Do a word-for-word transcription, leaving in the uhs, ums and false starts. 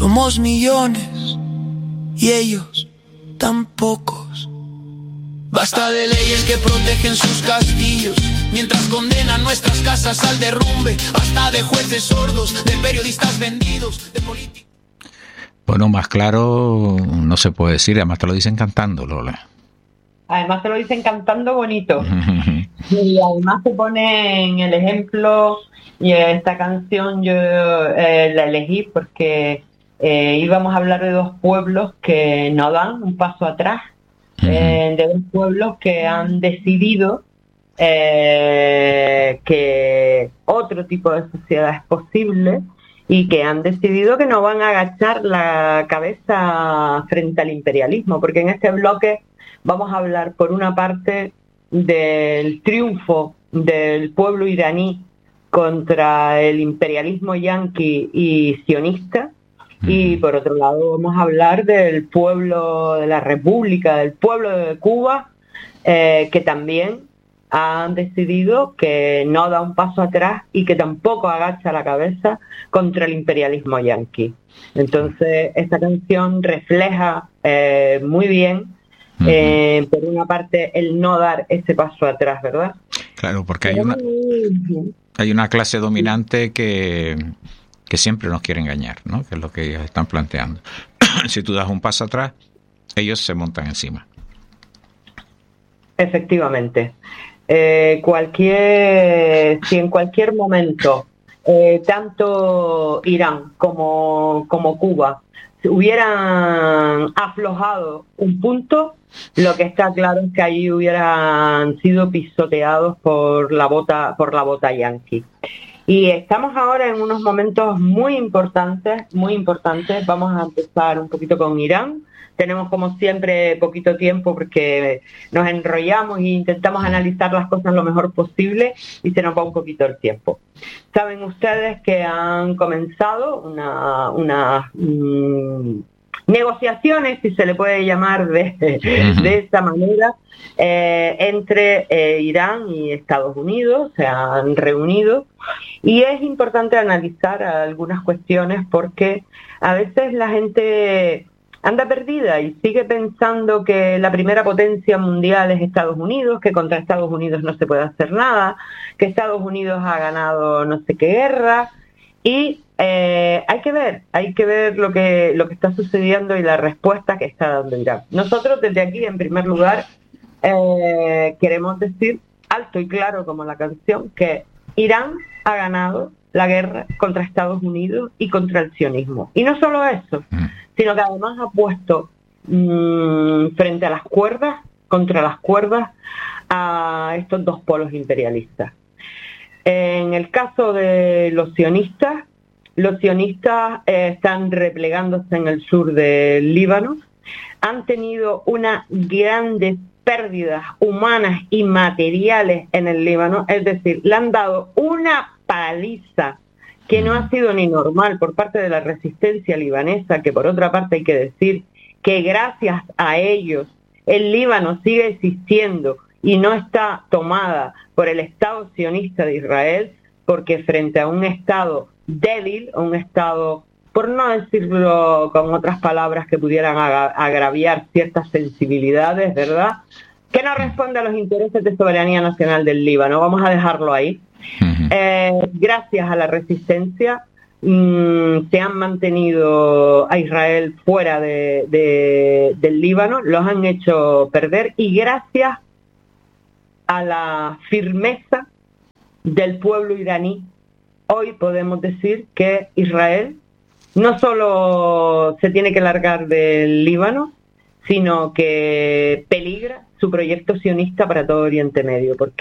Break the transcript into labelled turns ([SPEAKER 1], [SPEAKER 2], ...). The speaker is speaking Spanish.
[SPEAKER 1] Somos millones y ellos tan pocos. Basta de leyes que protegen sus castillos mientras condenan nuestras casas al derrumbe. Basta de jueces sordos, de periodistas vendidos, de políticos.
[SPEAKER 2] Bueno, más claro no se puede decir, además te lo dicen cantando, Lola.
[SPEAKER 3] Además te lo dicen cantando bonito. Y además te ponen el ejemplo, y esta canción yo eh, la elegí porque eh, íbamos a hablar de dos pueblos que no dan un paso atrás, eh, de dos pueblos que han decidido eh, que otro tipo de sociedad es posible y que han decidido que no van a agachar la cabeza frente al imperialismo, porque en este bloque vamos a hablar por una parte del triunfo del pueblo iraní contra el imperialismo yanqui y sionista, y por otro lado vamos a hablar del pueblo de la República, del pueblo de Cuba, eh, que también han decidido que no da un paso atrás y que tampoco agacha la cabeza contra el imperialismo yanqui. Entonces esta canción refleja eh, muy bien Eh, por una parte el no dar ese paso atrás, ¿verdad?
[SPEAKER 2] Claro, porque hay una hay una clase dominante que que siempre nos quiere engañar, ¿no? Que es lo que ellos están planteando. Si tú das un paso atrás, ellos se montan encima.
[SPEAKER 3] Efectivamente. Eh, cualquier si en cualquier momento eh, tanto Irán como como Cuba hubieran aflojado un punto, lo que está claro es que allí hubieran sido pisoteados por la bota por la bota yanqui. Y estamos ahora en unos momentos muy importantes, muy importantes. Vamos a empezar un poquito con Irán. Tenemos, como siempre, poquito tiempo porque nos enrollamos e intentamos analizar las cosas lo mejor posible y se nos va un poquito el tiempo. Saben ustedes que han comenzado una, una mmm, negociaciones, si se le puede llamar de, de esta manera, eh, entre eh, Irán y Estados Unidos. Se han reunido y es importante analizar algunas cuestiones porque a veces la gente anda perdida y sigue pensando que la primera potencia mundial es Estados Unidos, que contra Estados Unidos no se puede hacer nada, que Estados Unidos ha ganado no sé qué guerra, y eh, hay que ver, hay que ver lo que lo que está sucediendo y la respuesta que está dando Irán. Nosotros desde aquí, en primer lugar, eh, queremos decir alto y claro como la canción que Irán ha ganado la guerra contra Estados Unidos y contra el sionismo. Y no solo eso, sino que además ha puesto mmm, frente a las cuerdas, contra las cuerdas, a estos dos polos imperialistas. En el caso de los sionistas, los sionistas eh, están replegándose en el sur del Líbano, han tenido unas grandes pérdidas humanas y materiales en el Líbano, es decir, le han dado una paliza que no ha sido ni normal por parte de la resistencia libanesa, que por otra parte hay que decir que gracias a ellos el Líbano sigue existiendo y no está tomada por el Estado sionista de Israel, porque frente a un Estado débil, un Estado, por no decirlo con otras palabras que pudieran agraviar ciertas sensibilidades, ¿verdad?, que no responde a los intereses de soberanía nacional del Líbano. Vamos a dejarlo ahí. Eh, gracias a la resistencia mmm, se han mantenido a Israel fuera de, de, del Líbano, los han hecho perder, y gracias a la firmeza del pueblo iraní, hoy podemos decir que Israel no solo se tiene que largar del Líbano, sino que peligra su proyecto sionista para todo Oriente Medio, porque